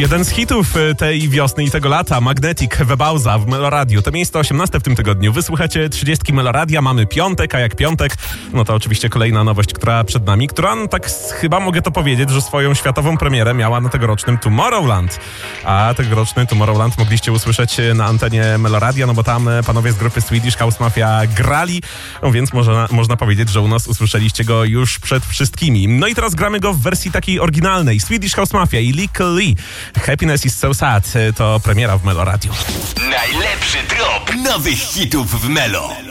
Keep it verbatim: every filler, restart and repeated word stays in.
Jeden z hitów tej wiosny i tego lata, Magnetic, Webauza w Meloradiu. To miejsce osiemnaste w tym tygodniu. Wysłuchacie trzydziestki Meloradia, mamy piątek, a jak piątek, no to oczywiście kolejna nowość, która przed nami, która, no tak chyba mogę to powiedzieć, że swoją światową premierę miała na tegorocznym Tomorrowland. A tegoroczny Tomorrowland mogliście usłyszeć na antenie Meloradia, no bo tam panowie z grupy Swedish House Mafia grali, no więc można, można powiedzieć, że u nas usłyszeliście go już przed wszystkimi. No i teraz gramy go w wersji takiej oryginalnej. Swedish House Mafia i Lykke Li. Happiness is so sad. To premiera w Meloradiu. Najlepszy drop nowych hitów w Melo.